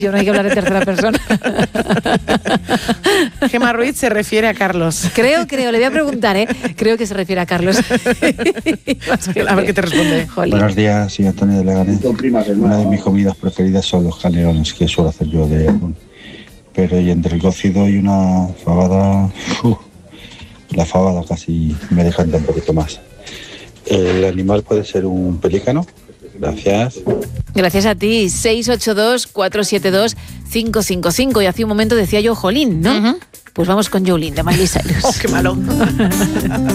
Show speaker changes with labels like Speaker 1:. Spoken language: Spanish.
Speaker 1: Yo no hay que hablar de tercera persona.
Speaker 2: Gemma Ruiz se refiere a Carlos.
Speaker 1: Creo, le voy a preguntar, creo que se refiere a Carlos.
Speaker 2: A ver qué te responde.
Speaker 1: Jolín.
Speaker 3: Buenos días, soy Antonio de Leganés. Una de mis comidas preferidas son los canelones, que suelo hacer yo de atún. Pero y entre el cocido y una fabada, la fabada casi me decanta un poquito más. ¿El animal puede ser un pelícano? Gracias.
Speaker 1: Gracias a ti. 682-472-555. Y hace un momento decía yo Jolín, ¿no? Pues vamos con Jolín de Miley Cyrus.
Speaker 2: ¡Oh, qué malo!